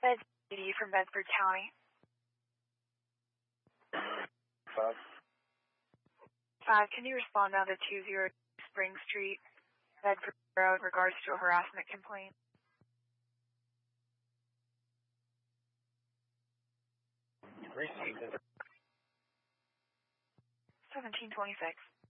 Ed CD from Bedford County. 5, can you respond now to 20 Spring Street, Bedford Road, in regards to a harassment complaint? Received. 1726.